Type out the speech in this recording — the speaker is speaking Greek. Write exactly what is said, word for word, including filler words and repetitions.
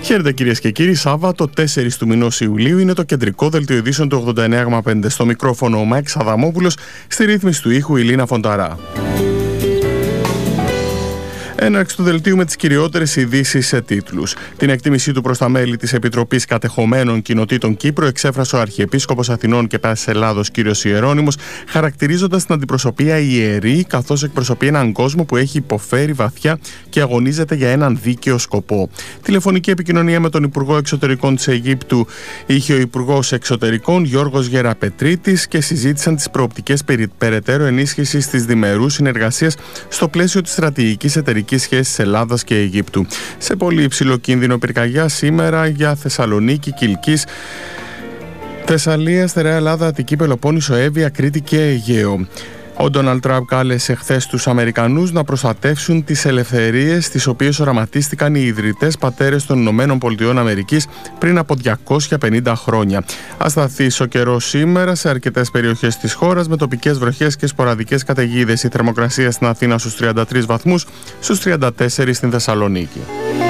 Χαίρετε κυρίες και κύριοι, Σάββατο τέσσερις του μηνός Ιουλίου είναι το κεντρικό δελτίο ειδήσεων του ογδόντα εννέα κόμμα πέντε. Στο μικρόφωνο ο Μάκης Αδαμόπουλος, στη ρύθμιση του ήχου η Λίνα Φονταρά. Έναρξη του δελτίου με τις κυριότερες ειδήσεις σε τίτλους. Την εκτίμησή του προς τα μέλη της Επιτροπής Κατεχομένων Κοινοτήτων Κύπρου εξέφρασε ο Αρχιεπίσκοπος Αθηνών και Πάσης Ελλάδος κ. Ιερώνυμος, χαρακτηρίζοντας την αντιπροσωπεία ιερή, καθώς εκπροσωπεί έναν κόσμο που έχει υποφέρει βαθιά και αγωνίζεται για έναν δίκαιο σκοπό. Τηλεφωνική επικοινωνία με τον Υπουργό Εξωτερικών της Αιγύπτου είχε ο Υπουργός Εξωτερικών Γιώργος Γεραπετρίτης και συζήτησαν τις προοπτικές περι, περαιτέρω ενίσχυσης της διμερούς συνεργασίας στο πλαίσιο της στρατηγικής εταιρικής σχέσης Ελλάδας και Αιγύπτου. Σε πολύ υψηλό κίνδυνο πυρκαγιά σήμερα για Θεσσαλονίκη, Κιλκής, Θεσσαλία, Στερεά Ελλάδα, Αττική, Πελοπόννησο, Εύβοια, Κρήτη και Αιγαίο. Ο Ντόναλντ Τραμπ κάλεσε χθες τους Αμερικανούς να προστατεύσουν τις ελευθερίες τις οποίες οραματίστηκαν οι ιδρυτές πατέρες των Ηνωμένων Πολιτειών Αμερικής πριν από διακόσια πενήντα χρόνια. Ασταθής ο καιρός σήμερα σε αρκετές περιοχές της χώρας με τοπικές βροχές και σποραδικές καταιγίδες. Η θερμοκρασία στην Αθήνα στους τριάντα τρεις βαθμούς, στους τριάντα τέσσερις στην Θεσσαλονίκη.